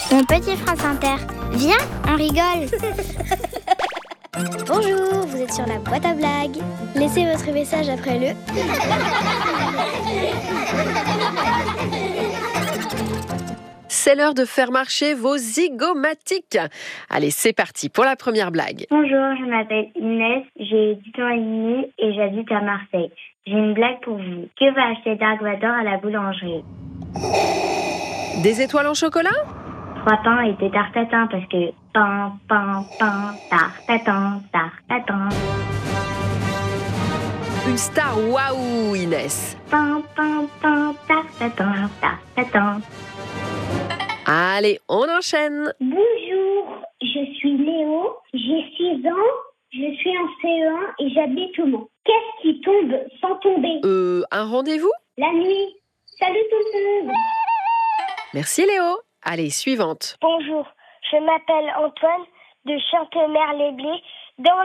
Mon petit France Inter, viens, on rigole. Bonjour, vous êtes sur la boîte à blagues. Laissez votre message après le... C'est l'heure de faire marcher vos zygomatiques. Allez, c'est parti pour la première blague. Bonjour, je m'appelle Inès, j'ai 10 ans et demi et j'habite à Marseille. J'ai une blague pour vous. Que va acheter Dark Vador à la boulangerie? Des étoiles en chocolat? 3 pains et des tartes tatin parce que pain, tarte tatin, tarte tatin. Une star, waouh, Inès. Pain, tarte tatin. Allez, on enchaîne. Bonjour, je suis Léo, j'ai 6 ans, je suis en CE1 et j'habite au Mans. Qu'est-ce qui tombe sans tomber? Un rendez-vous? La nuit. Salut tout le monde. Merci Léo. Allez, suivante. Bonjour, je m'appelle Antoine de Chantemer-les-Blés dans